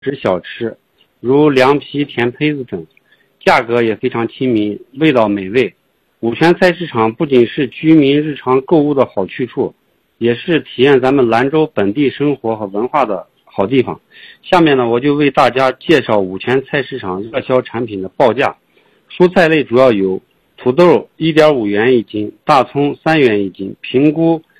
食小吃，如凉皮、甜胚子等，价格也非常亲民，味道美味。五泉菜市场不仅是居民日常购物的好去处，也是体验咱们兰州本地生活和文化的好地方。下面呢，我就为大家介绍五泉菜市场热销产品的报价。蔬菜类主要有土豆 1.5 元一斤，大葱3元一斤，平菇